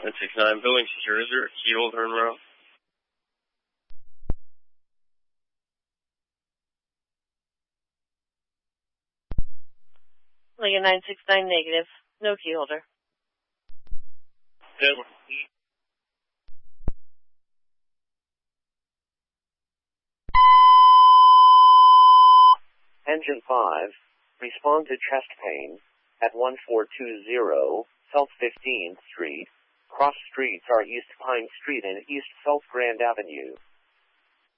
169, Building Secure. Is there a key holder in row? Lincoln 969 negative. No key holder. Dead. Engine 5, respond to chest pain at 1420 South 15th Street. Cross streets are East Pine Street and East South Grand Avenue.